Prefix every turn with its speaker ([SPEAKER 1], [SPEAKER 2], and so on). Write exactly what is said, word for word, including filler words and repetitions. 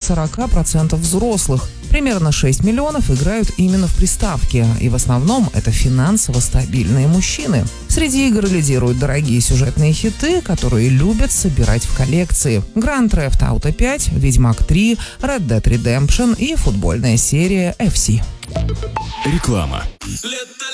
[SPEAKER 1] сорок процентов взрослых. Примерно шесть миллионов играют именно в приставки, и в основном это финансово стабильные мужчины. Среди игр лидируют дорогие сюжетные хиты, которые любят собирать в коллекции. Grand Theft Auto пять, Ведьмак три, Red Dead Redemption и футбольная серия эф си.
[SPEAKER 2] Реклама.